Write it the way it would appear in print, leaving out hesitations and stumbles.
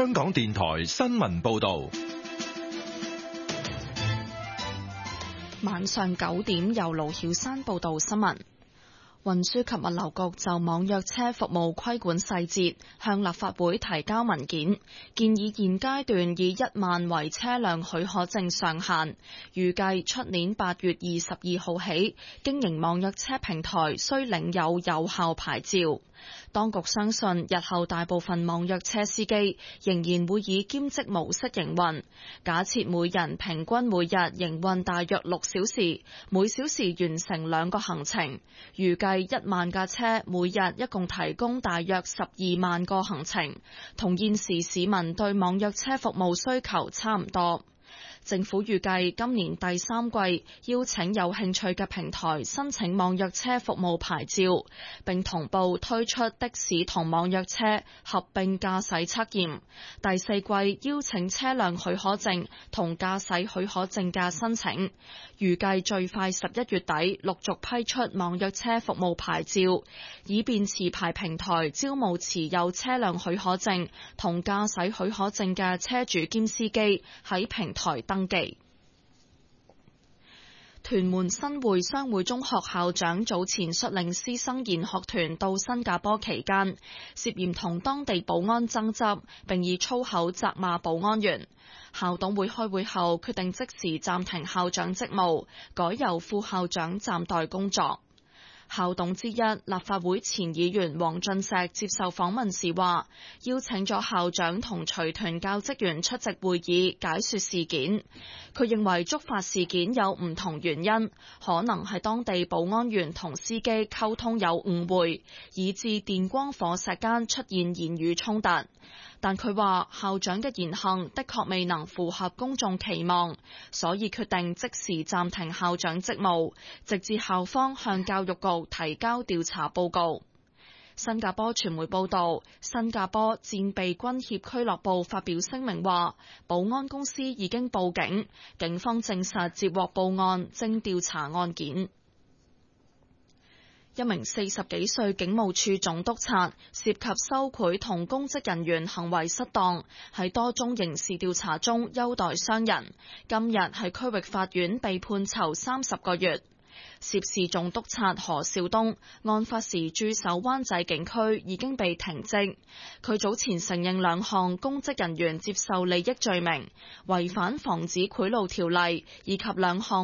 香港電台新聞報道。 晚上9點，由盧曉珊報道新聞。運輸及物流局就網約車服務規管細節向立法會提交文件，建議現階段以1萬為車輛許可證上限，預計出年8月22號起，經營網約車平台需領有有效牌照。當局相信日後大部分網約車司機仍然會以兼職模式營運，假設每人平均每日營運大約6小時，每小時完成2個行程，預計1萬架車每日一共提供大約12萬個行程，同現時市民對網約車服務需求差唔多。政府預計今年第3季邀請有興趣嘅平台申請網約車服務牌照，並同步推出的士同網約車合併駕駛測驗。第4季邀請車輛許可證同駕駛許可證嘅申請，預計最快11月底陸續批出網約車服務牌照，以便持牌平台招募持有車輛許可證同駕駛許可證嘅車主兼司機喺平台登記。屯門新會商會中學校長早前率領師生研學團到新加坡期間，涉嫌同當地保安爭執，並以粗口責罵保安員。校董會開會後決定即時暫停校長職務，改由副校長暫代工作。校董之一立法會前議員黃俊碩接受訪問時話，邀請咗校長同隨團教職員出席會議解說事件。佢認為觸發事件有唔同原因，可能係當地保安員同司機溝通有誤會，以致電光火石間出現言語衝突。但佢話校長嘅言行的確未能符合公眾期望，所以決定即時暫停校長職務，直至校方向教育局提交調查報告。新加坡傳媒報道，新加坡戰備軍協俱樂部發表聲明話，保安公司已經報警，警方證實接獲報案，正調查案件。一名40幾歲警務處總督察涉及收賄同公職人員行為失當，喺多宗刑事調查中優待商人，今日喺區域法院被判囚30個月。涉事總督察何兆東案發時駐守灣仔警區，已經被停職。佢早前承認2項公職人員接受利益罪名，違反防止賄賂條例，以及2項